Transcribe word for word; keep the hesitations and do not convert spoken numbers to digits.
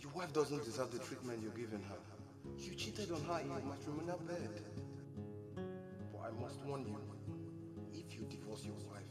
Your wife doesn't deserve the treatment you're giving her. You cheated on her in your matrimonial bed. But I must warn you, if you divorce your wife,